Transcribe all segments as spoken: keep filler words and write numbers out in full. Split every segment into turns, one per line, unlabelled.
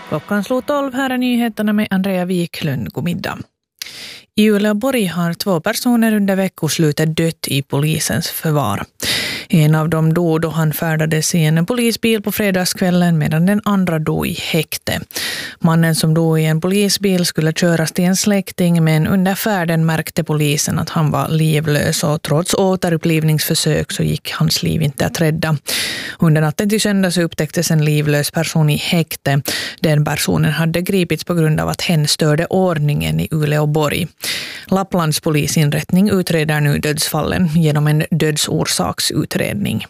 Klockan slog tolv, här är nyheterna med Andrea Wiklund. God middag. I Uleåborg har två personer under veckoslutet dött i polisens förvar. En av dem dog då han färdades i en polisbil på fredagskvällen medan den andra dog i häkte. Mannen som dog i en polisbil skulle köras till en släkting, men under färden märkte polisen att han var livlös och trots återupplivningsförsök så gick hans liv inte att rädda. Under natten till söndag så upptäcktes en livlös person i häkte. Den personen hade gripits på grund av att hen störde ordningen i Uleåborg. Lapplands polisinrättning utreder nu dödsfallen genom en dödsorsaksutredning.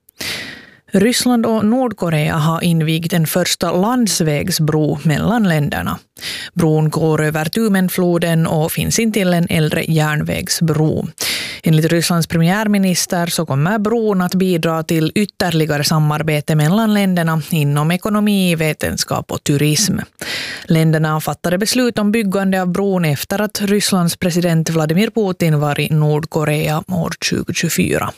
Ryssland och Nordkorea har invigt en första landsvägsbro mellan länderna. Bron går över Tumenfloden och finns intill en äldre järnvägsbro. Enligt Rysslands premiärminister så kommer bron att bidra till ytterligare samarbete mellan länderna inom ekonomi, vetenskap och turism. Länderna fattade beslut om byggande av bron efter att Rysslands president Vladimir Putin var i Nordkorea år tjugo tjugofyra.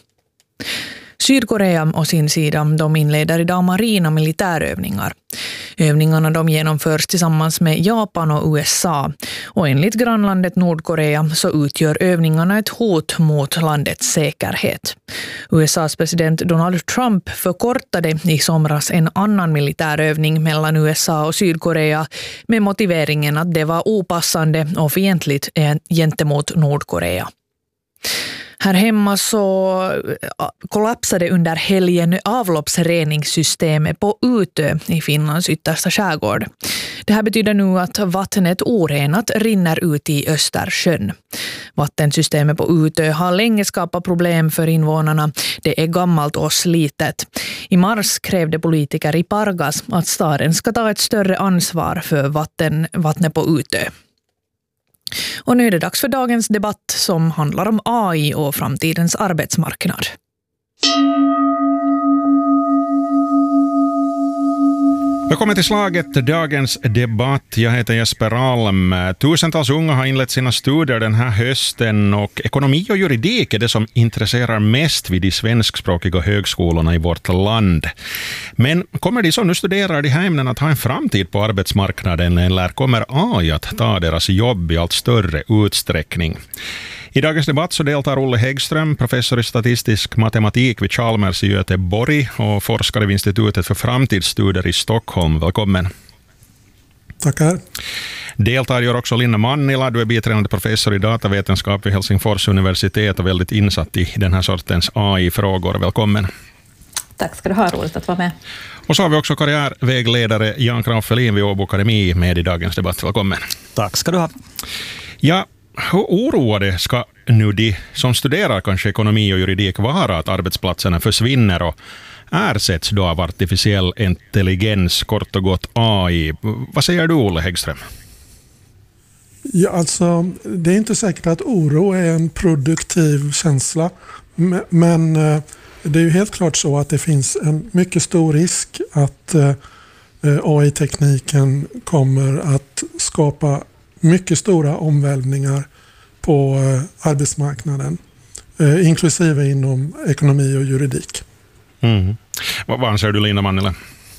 Sydkorea å sin sida, de inleder idag marina militärövningar. Övningarna de genomförs tillsammans med Japan och U S A. Och enligt grannlandet Nordkorea så utgör övningarna ett hot mot landets säkerhet. U S A:s president Donald Trump förkortade i somras en annan militärövning mellan U S A och Sydkorea med motiveringen att det var opassande och fientligt gentemot Nordkorea. Här hemma så kollapsade under helgen avloppsreningssystemet på Utö i Finlands yttersta skärgård. Det här betyder nu att vattnet orenat rinner ut i Östersjön. Vattensystemet på Utö har länge skapat problem för invånarna. Det är gammalt och slitet. I mars krävde politiker i Pargas att staden ska ta ett större ansvar för vatten, vattnet på Utö. Och nu är det dags för dagens debatt som handlar om A I och framtidens arbetsmarknad.
Välkommen till slaget, dagens debatt. Jag heter Jesper Alm. Tusentals unga har inlett sina studier den här hösten och ekonomi och juridik är det som intresserar mest vid de svenskspråkiga högskolorna i vårt land. Men kommer de som nu studerar de här ämnen att ha en framtid på arbetsmarknaden eller kommer A I att ta deras jobb i allt större utsträckning? I dagens debatt så deltar Olle Häggström, professor i statistisk matematik vid Chalmers i Göteborg och forskare vid Institutet för framtidsstudier i Stockholm. Välkommen.
Tackar.
Deltar gör också Linda Mannila, du är biträdande professor i datavetenskap vid Helsingfors universitet och väldigt insatt i den här sortens A I-frågor. Välkommen.
Tack ska du ha, roligt att vara med.
Och så har vi också karriärvägledare Jan Kraufelin vid Åbo Akademi med i dagens debatt. Välkommen.
Tack ska du ha.
Ja, hur oroade ska nu de som studerar kanske ekonomi och juridik vara att arbetsplatserna försvinner och ersätts då av artificiell intelligens, kort och gott A I? Vad säger du, Olle Häggström?
Ja, alltså, det är inte säkert att oro är en produktiv känsla, men det är ju helt klart så att det finns en mycket stor risk att A I-tekniken kommer att skapa mycket stora omvälvningar på arbetsmarknaden, inklusive inom ekonomi och juridik.
Mm. Vad anser du, Linda Mannila?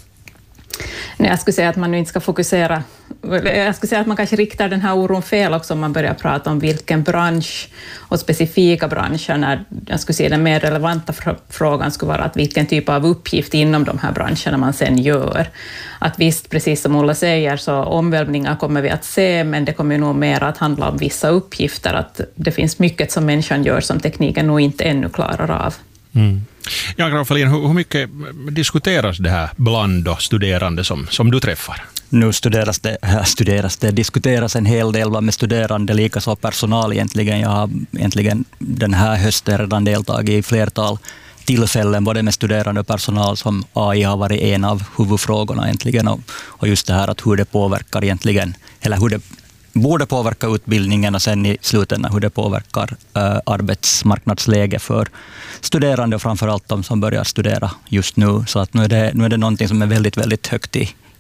Nej, jag skulle säga att man nu inte ska fokusera. Jag skulle säga att man kanske riktar den här oron fel också om man börjar prata om vilken bransch och specifika branscher, när jag skulle säga den mer relevanta frågan skulle vara att vilken typ av uppgift inom de här branscherna man sen gör. Att visst, precis som Ola säger, så omvälvningar kommer vi att se, men det kommer nog mer att handla om vissa uppgifter, att det finns mycket som människan gör som tekniken nog inte ännu klarar av.
Mm. Ja, Grafalin, hur, hur mycket diskuteras det här bland då studerande som, som du träffar?
Nu studeras det, studeras det, diskuteras en hel del med studerande, likaså personal egentligen. Jag har egentligen den här hösten redan deltagit i flertal tillfällen, både med studerande och personal, som A I har varit en av huvudfrågorna egentligen. Och, och just det här att hur det påverkar egentligen, eller hur det borde påverka utbildningen och sen i slutändan hur det påverkar äh, arbetsmarknadsläge för studerande och framförallt de som börjar studera just nu. Så att nu är det, nu är det någonting som är väldigt, väldigt högt i,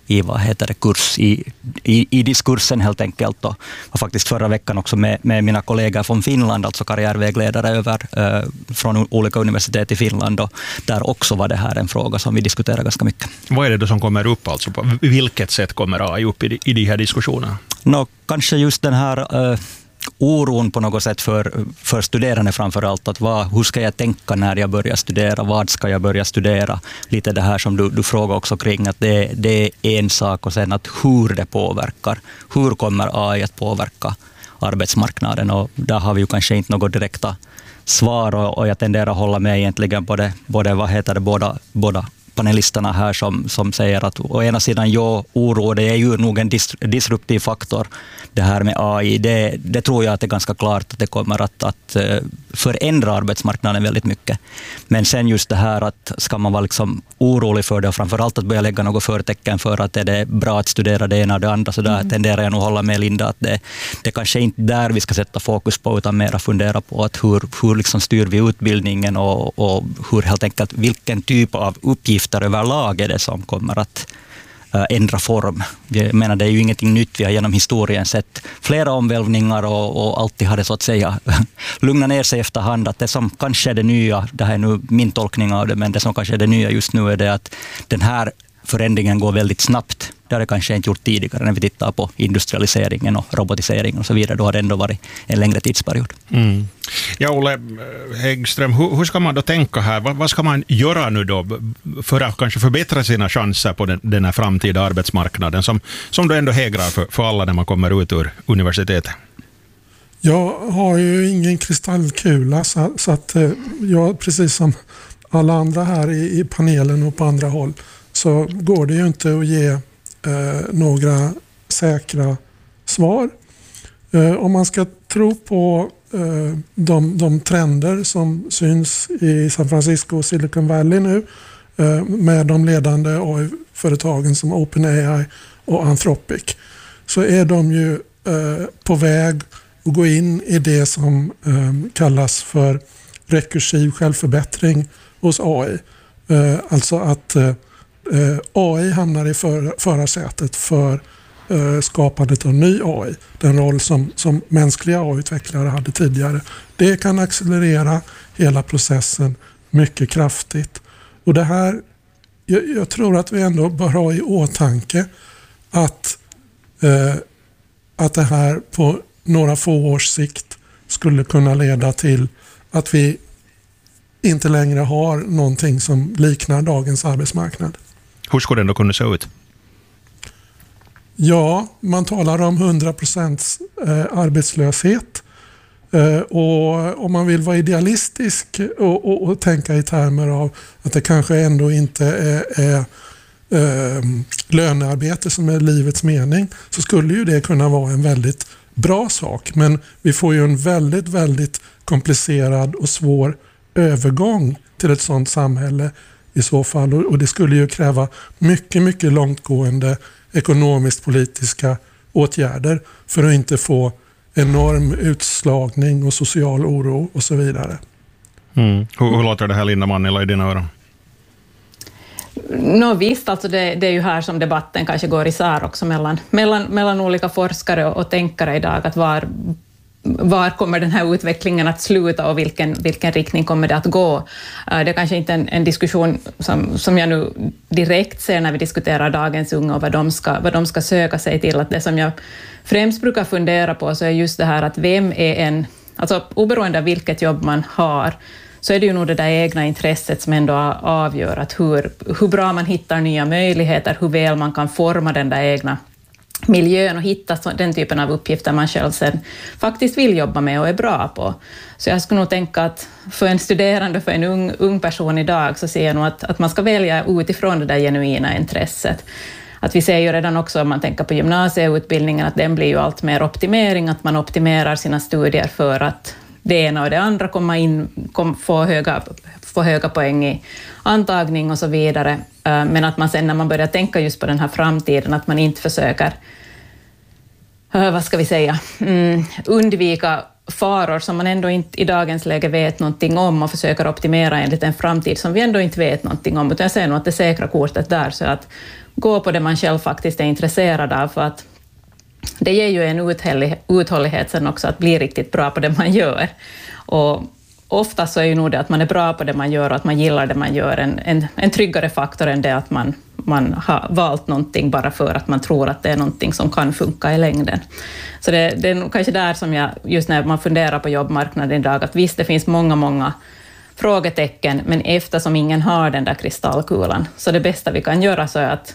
i vad heter det, kurs, i, i, i diskursen helt enkelt. Och var faktiskt förra veckan också med, med mina kollegor från Finland, alltså karriärvägledare över, eh, från olika universitet i Finland. Och där också var det här en fråga som vi diskuterar ganska mycket.
Vad är det då som kommer upp? Alltså på vilket sätt kommer A I upp i, i de här diskussionerna?
No, kanske just den här... Eh, oron på något sätt för, för studerande framför allt. Att vad, hur ska jag tänka när jag börjar studera? Vad ska jag börja studera? Lite det här som du, du frågar också kring. Att det, det är en sak och sen att hur det påverkar. Hur kommer A I att påverka arbetsmarknaden? Och där har vi ju kanske inte något direkta svar. Och, och jag tenderar att hålla med egentligen både, både vad heter det, båda, båda panelisterna här som, som säger att å ena sidan ja, oro, det är ju nog en dis, disruptiv faktor det här med A I. Det, det tror jag att det är ganska klart att det kommer att, att förändra arbetsmarknaden väldigt mycket. Men sen just det här att ska man vara liksom orolig för det och framförallt att börja lägga något förtecken för att är det bra att studera det ena och det andra, så där mm. tenderar jag nog hålla med Linda att det, det kanske inte där vi ska sätta fokus på utan mera fundera på att hur, hur liksom styr vi utbildningen och, och hur helt enkelt vilken typ av uppgifter överlag är det som kommer att äh, ändra form. Jag menar, det är ju ingenting nytt. Vi har genom historien sett flera omvälvningar och, och alltid har det så att säga lugna ner sig efterhand. Att det som kanske är det nya, det här är nu min tolkning av det, men det som kanske är det nya just nu är det att den här förändringen går väldigt snabbt. Det har det kanske inte gjort tidigare när vi tittar på industrialiseringen och robotiseringen och så vidare. Då har det ändå varit en längre tidsperiod.
Mm. Ja, Olle Häggström, hur, hur ska man då tänka här? Vad, vad ska man göra nu då för att kanske förbättra sina chanser på den, den här framtida arbetsmarknaden som, som då ändå hägrar för, för alla när man kommer ut ur universitetet?
Jag har ju ingen kristallkula så, så att jag, precis som alla andra här i, i panelen och på andra håll, så går det ju inte att ge eh, några säkra svar. Eh, om man ska tro på eh, de, de trender som syns i San Francisco och Silicon Valley nu eh, med de ledande A I-företagen som OpenAI och Anthropic, så är de ju eh, på väg att gå in i det som eh, kallas för rekursiv självförbättring hos A I. Eh, alltså att eh, A I hamnar i för, förarsätet för eh, skapandet av ny A I. Den roll som, som mänskliga A I-utvecklare hade tidigare. Det kan accelerera hela processen mycket kraftigt. Och det här, jag, jag tror att vi ändå bör ha i åtanke att, eh, att det här på några få års sikt skulle kunna leda till att vi inte längre har någonting som liknar dagens arbetsmarknad.
Hur skulle den då kunna se ut?
Ja, man talar om hundra procent arbetslöshet. Och om man vill vara idealistisk och, och, och tänka i termer av att det kanske ändå inte är, är äh, lönearbete som är livets mening, så skulle ju det kunna vara en väldigt bra sak. Men vi får ju en väldigt, väldigt komplicerad och svår övergång till ett sådant samhälle i så fall, och det skulle ju kräva mycket, mycket långtgående ekonomiskt politiska åtgärder för att inte få enorm utslagning och social oro och så vidare.
Mm. Hur, hur låter det här, Linda Mannila, i dina öron?
No, visst, alltså det, det är ju här som debatten kanske går isär också mellan, mellan, mellan olika forskare och, och tänkare idag, att var Var kommer den här utvecklingen att sluta och vilken, vilken riktning kommer det att gå? Det är kanske inte en, en diskussion som, som jag nu direkt ser när vi diskuterar dagens unga och vad de, ska, vad de ska söka sig till. Att det som jag främst brukar fundera på så är just det här att vem är en... Alltså oberoende av vilket jobb man har så är det ju nog det där egna intresset som ändå avgör att hur, hur bra man hittar nya möjligheter, hur väl man kan forma den där egna miljön och hitta den typen av uppgifter man själv sen faktiskt vill jobba med och är bra på. Så jag skulle nog tänka att för en studerande, för en ung, ung person idag, så ser jag nog att, att man ska välja utifrån det där genuina intresset. Att vi ser ju redan också, om man tänker på gymnasieutbildningen, att den blir ju allt mer optimering, att man optimerar sina studier för att det ena och det andra komma in, kom, få, höga, få höga poäng i antagning och så vidare. Men att man sen när man börjar tänka just på den här framtiden, att man inte försöker, vad ska vi säga, mm, undvika faror som man ändå inte i dagens läge vet någonting om och försöker optimera enligt en framtid som vi ändå inte vet någonting om. Utan jag ser nog att det säkra kortet där, så att gå på det man själv faktiskt är intresserad av, för att det ger ju en uthållighet sen också att bli riktigt bra på det man gör. Och ofta så är ju nog det att man är bra på det man gör och att man gillar det man gör en, en, en tryggare faktor än det att man, man har valt någonting bara för att man tror att det är någonting som kan funka i längden. Så det, det är nog kanske där som jag, just när man funderar på jobbmarknaden idag, att visst det finns många, många frågetecken, men eftersom ingen har den där kristallkulan, så det bästa vi kan göra så är att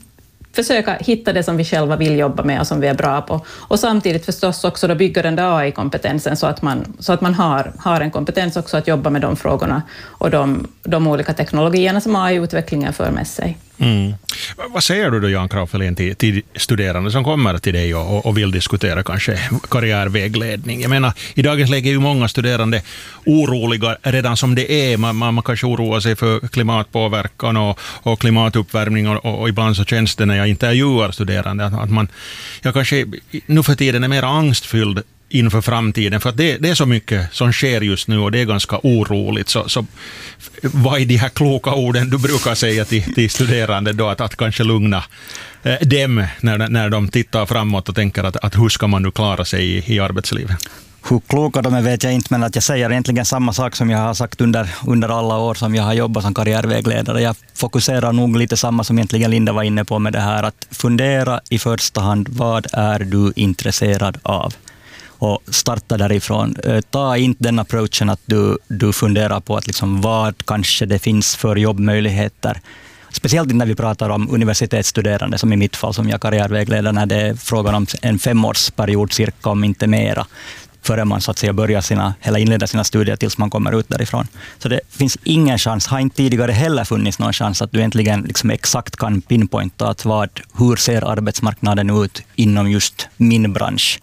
försöka hitta det som vi själva vill jobba med och som vi är bra på. Och samtidigt förstås också då bygga den där A I-kompetensen så att man, så att man har, har en kompetens också att jobba med de frågorna och de, de olika teknologierna som A I-utvecklingen för med sig.
Mm. Vad säger du då, Jan Kraufelin, till, till studerande som kommer till dig och, och vill diskutera kanske karriärvägledning? Jag menar, i dagens läge är ju många studerande oroliga redan som det är. Man, man, man kanske oroar sig för klimatpåverkan och, och klimatuppvärmning och, och, och ibland så känns det när jag intervjuar studerande att, att man jag kanske nu för tiden är mer angstfylld inför framtiden, för att det, det är så mycket som sker just nu och det är ganska oroligt. Så, så vad är de här kloka orden du brukar säga till, till studerande då, att, att kanske lugna eh, dem när, när de tittar framåt och tänker att, att hur ska man nu klara sig i, i arbetslivet?
Hur kloka de är vet jag inte, men att jag säger egentligen samma sak som jag har sagt under, under alla år som jag har jobbat som karriärvägledare. Jag fokuserar nog lite samma som egentligen Linda var inne på med det här, att fundera i första hand, vad är du intresserad av? Och starta därifrån. Ta inte den approachen att du, du funderar på att liksom vad kanske det finns för jobbmöjligheter. Speciellt när vi pratar om universitetsstuderande, som i mitt fall som jag karriärvägleder, när det är frågan om en femårsperiod cirka, om inte mera, före man så att säga börjar sina, eller inleder sina studier tills man kommer ut därifrån. Så det finns ingen chans, har inte tidigare heller funnits någon chans att du egentligen liksom exakt kan pinpointa att vad, hur ser arbetsmarknaden ut inom just min bransch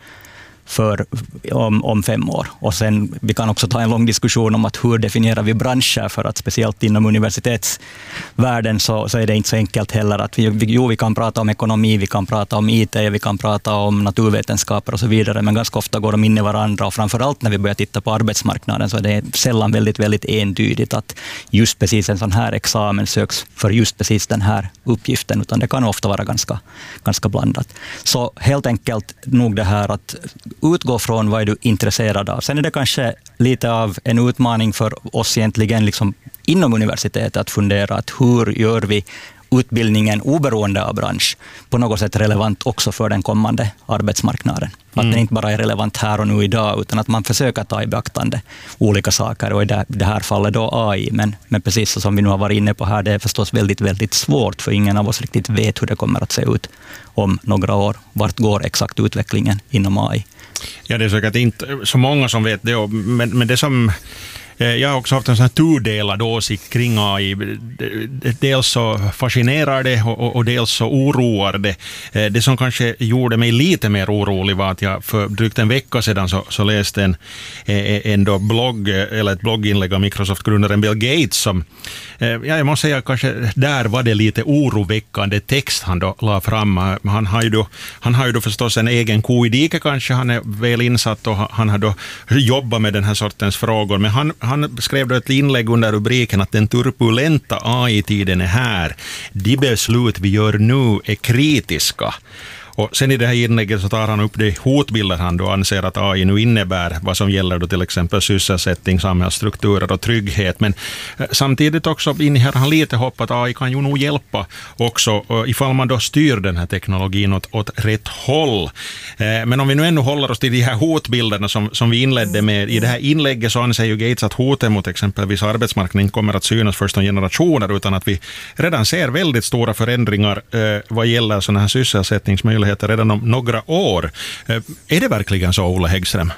för om, om fem år. Och sen vi kan också ta en lång diskussion om att hur definierar vi branscher, för att speciellt inom universitetsvärlden så, så är det inte så enkelt heller att vi, vi, jo, vi kan prata om ekonomi, vi kan prata om I T, vi kan prata om naturvetenskaper och så vidare, men ganska ofta går de in i varandra, och framförallt när vi börjar titta på arbetsmarknaden så är det sällan väldigt, väldigt entydigt att just precis en sån här examen söks för just precis den här uppgiften, utan det kan ofta vara ganska, ganska blandat. Så helt enkelt nog det här att utgå från vad är du intresserad av. Sen är det kanske lite av en utmaning för oss egentligen liksom inom universitetet att fundera att hur gör vi utbildningen oberoende av bransch på något sätt relevant också för den kommande arbetsmarknaden. Att mm. den inte bara är relevant här och nu idag, utan att man försöker ta i beaktande olika saker, och i det, det här fallet då A I. Men, men precis som vi nu har varit inne på här, det är förstås väldigt, väldigt svårt, för ingen av oss riktigt vet hur det kommer att se ut om några år. Vart går exakt utvecklingen inom A I?
Ja, det är säkert inte så många som vet det, men, men det som jag har också haft en sån här tudelad åsikt kring A I. Dels så fascinerar det och, och dels så oroar det. Det som kanske gjorde mig lite mer orolig var att jag för drygt en vecka sedan så, så läste en, en då blogg, eller ett blogginlägg av Microsoft-grundaren Bill Gates som, ja, jag måste säga kanske där var det lite oroväckande text han då la fram. Han har ju då, han har ju då förstås en egen ko i diket kanske, han är väl insatt och han har då jobbat med den här sortens frågor, men han Han skrev då ett inlägg under rubriken att den turbulenta A I-tiden är här. De beslut vi gör nu är kritiska. Och sen i det här inlägget så tar han upp de hotbilder han då anser att A I nu innebär, vad som gäller då till exempel sysselsättning, samhällsstrukturer och trygghet. Men samtidigt också inhär han lite hopp att A I kan ju nog hjälpa också ifall man då styr den här teknologin åt, åt rätt håll. Men om vi nu ännu håller oss till de här hotbilderna som, som vi inledde med, i det här inlägget så anser ju Gates att hoten mot exempelvis arbetsmarknaden inte kommer att synas först om generationer, utan att vi redan ser väldigt stora förändringar eh, vad gäller sådana här sysselsättningsmöjligheter redan om några år. Är det verkligen så, Olle Häggström?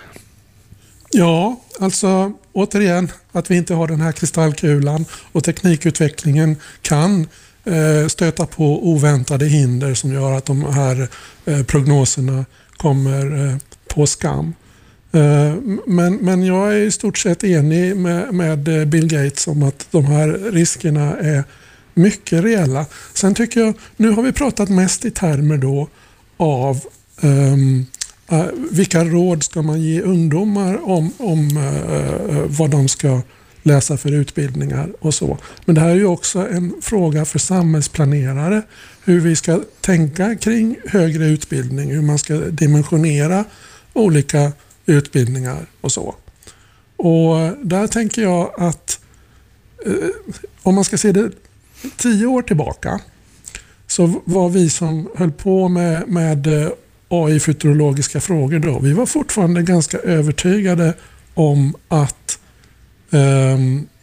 Ja, alltså återigen att vi inte har den här kristallkulan, och teknikutvecklingen kan eh, stöta på oväntade hinder som gör att de här eh, prognoserna kommer eh, på skam. Eh, men, men jag är i stort sett enig med, med Bill Gates om att de här riskerna är mycket reella. Sen tycker jag, nu har vi pratat mest i termer då av um, uh, vilka råd ska man ge ungdomar om, om uh, vad de ska läsa för utbildningar och så. Men det här är ju också en fråga för samhällsplanerare, hur vi ska tänka kring högre utbildning, hur man ska dimensionera olika utbildningar och så. Och där tänker jag att eh, om man ska se det tio år tillbaka, så var vi som höll på med, med A I-futurologiska frågor då, vi var fortfarande ganska övertygade om att eh,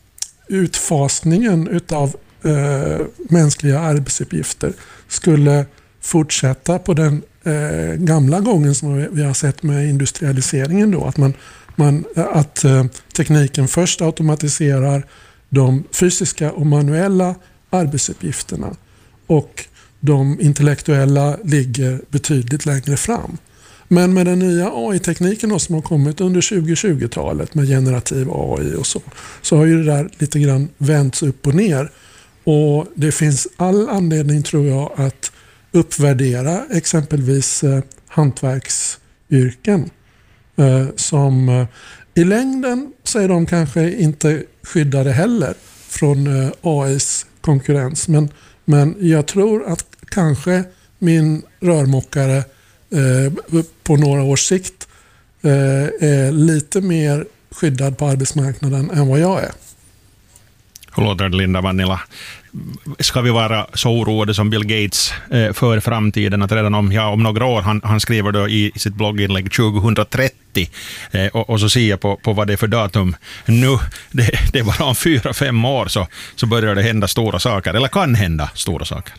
utfasningen utav eh, mänskliga arbetsuppgifter skulle fortsätta på den eh, gamla gången som vi, vi har sett med industrialiseringen då, att man, man att eh, tekniken först automatiserar de fysiska och manuella arbetsuppgifterna och de intellektuella ligger betydligt längre fram. Men med den nya A I-tekniken som har kommit under tjugo-tjugotalet med generativ A I och så, så har ju det där lite grann vänts upp och ner. Och det finns all anledning, tror jag, att uppvärdera exempelvis eh, hantverksyrken eh, som eh, i längden så är de kanske inte skyddade heller från eh, A I:s konkurrens. Men, men jag tror att kanske min rörmokare eh, på några års sikt eh, är lite mer skyddad på arbetsmarknaden än vad jag är.
Hur låter det, Linda Vannila? Ska vi vara så oroade som Bill Gates eh, för framtiden, att redan om, ja, om några år, han, han skriver då i, i sitt blogginlägg tjugohundratrettio eh, och, och så ser jag på, på vad det är för datum nu, det, det är bara om fyra, fem år så, så börjar det hända stora saker, eller kan hända stora saker.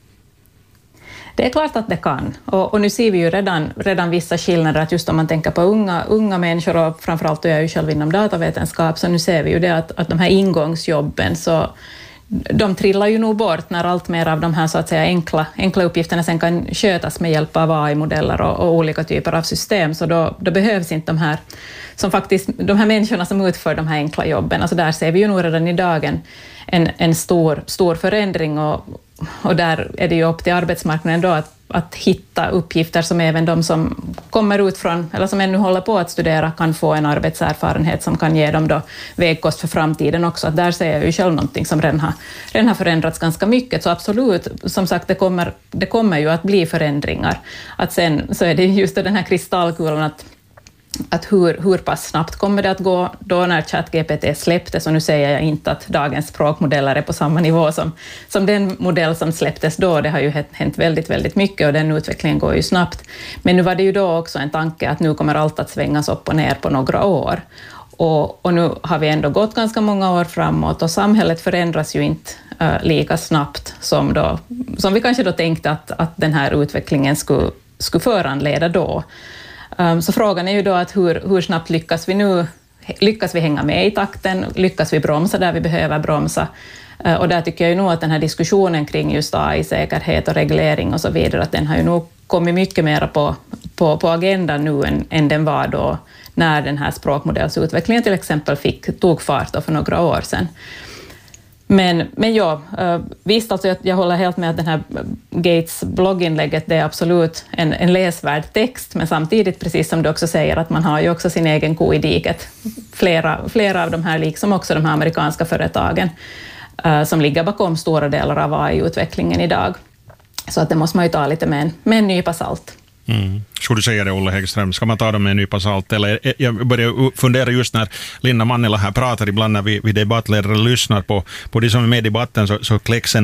Det är klart att det kan. Och, och nu ser vi ju redan, redan vissa skillnader, att just om man tänker på unga, unga människor, och framförallt då jag är ju själv inom datavetenskap, så nu ser vi ju det att, att de här ingångsjobben, så de trillar ju nog bort när allt mer av de här så att säga enkla, enkla uppgifterna sen kan skötas med hjälp av A I-modeller och, och olika typer av system, så då, då behövs inte de här, som faktiskt, de här människorna som utför de här enkla jobben. Alltså där ser vi ju nog redan idag en, en, en stor, stor förändring, och, och där är det ju upp till arbetsmarknaden då att, att hitta uppgifter som även de som kommer ut från, eller som ännu håller på att studera, kan få en arbetserfarenhet som kan ge dem då vägkost för framtiden också. Att där ser jag ju själv någonting som redan har, redan har förändrats ganska mycket. Så absolut, som sagt, det kommer, det kommer ju att bli förändringar. Att sen så är det just den här kristallkulan att att hur, hur pass snabbt kommer det att gå då när ChatGPT släpptes, och nu säger jag inte att dagens språkmodeller är på samma nivå som, som den modell som släpptes då, det har ju hänt väldigt, väldigt mycket och den utvecklingen går ju snabbt. Men nu var det ju då också en tanke att nu kommer allt att svängas upp och ner på några år. Och, och nu har vi ändå gått ganska många år framåt och samhället förändras ju inte uh, lika snabbt som, då, som vi kanske då tänkte att, att den här utvecklingen skulle, skulle föranleda då. Så frågan är ju då att hur, hur snabbt lyckas vi nu, lyckas vi hänga med i takten, lyckas vi bromsa där vi behöver bromsa, och där tycker jag ju nog att den här diskussionen kring just A I-säkerhet och reglering och så vidare, att den har ju nog kommit mycket mer på, på, på agendan nu än, än den var då när den här språkmodellsutvecklingen till exempel fick, tog fart då för några år sedan. Men, men ja, visst, alltså jag, jag håller helt med att den här Gates blogginlägget, det är absolut en, en läsvärd text, men samtidigt, precis som du också säger, att man har ju också sin egen ko i diket. Flera, flera av de här, liksom också de här amerikanska företagen uh, som ligger bakom stora delar av A I-utvecklingen idag. Så att det måste man ju ta lite med en, med en nypa salt.
Mm. Skulle du säga det, Olle Häggström? Ska man ta dem med en nypa salt? Eller, jag börjar fundera just när Linda Vannila här pratar, ibland när vi, vi debattledare lyssnar på, på de som är med i debatten, så, så kläcks en